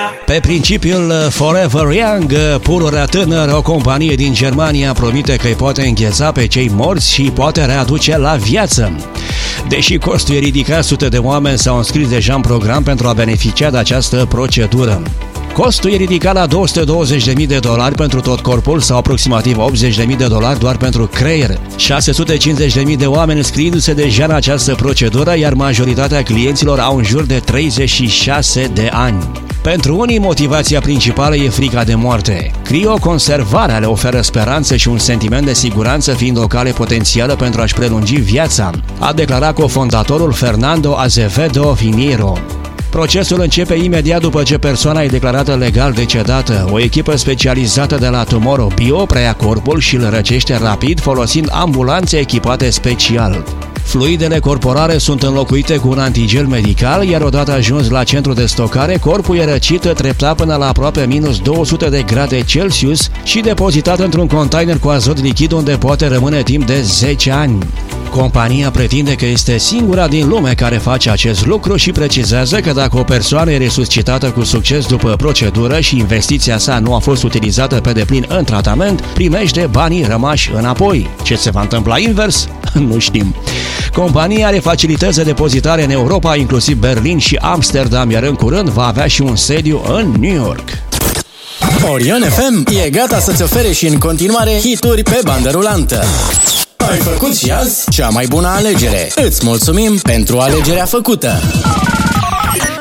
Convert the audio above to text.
Pe principiul Forever Young, pururea tânăr, o companie din Germania promite că îi poate îngheța pe cei morți și îi poate readuce la viață. Deși costul e ridicat, sute de oameni s-au înscris deja în program pentru a beneficia de această procedură. Costul e ridicat la $220.000 pentru tot corpul sau aproximativ $80.000 doar pentru creier. 650.000 de oameni înscriindu-se deja în această procedură, iar majoritatea clienților au în jur de 36 de ani. Pentru unii, motivația principală e frica de moarte. Crioconservarea le oferă speranță și un sentiment de siguranță, fiind o cale potențială pentru a-și prelungi viața, a declarat cofondatorul Fernando Azevedo Finiero. Procesul începe imediat după ce persoana e declarată legal decedată. O echipă specializată de la Tomorrow Bio preia corpul și îl răcește rapid folosind ambulanțe echipate special. Fluidele corporale sunt înlocuite cu un antigel medical, iar odată ajuns la centru de stocare, corpul e răcit treptat până la aproape minus 200 de grade Celsius și depozitat într-un container cu azot lichid unde poate rămâne timp de 10 ani. Compania pretinde că este singura din lume care face acest lucru și precizează că dacă o persoană e resuscitată cu succes după procedură și investiția sa nu a fost utilizată pe deplin în tratament, primește banii rămași înapoi. Ce se va întâmpla invers? Nu știm. Compania are facilități de depozitare în Europa, inclusiv Berlin și Amsterdam, iar în curând va avea și un sediu în New York. Orion FM e gata să-ți ofere și în continuare hituri pe bandă rulantă. Ai făcut și azi cea mai bună alegere. Îți mulțumim pentru alegerea făcută.